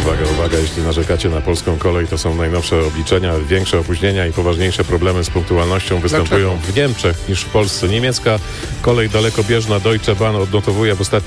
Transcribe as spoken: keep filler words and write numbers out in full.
Uwaga, uwaga, jeśli narzekacie na polską kolej, to są najnowsze obliczenia. Większe opóźnienia i poważniejsze problemy z punktualnością występują Dlaczego? w Niemczech niż w Polsce. Niemiecka kolej dalekobieżna Deutsche Bahn odnotowuje w ostatnim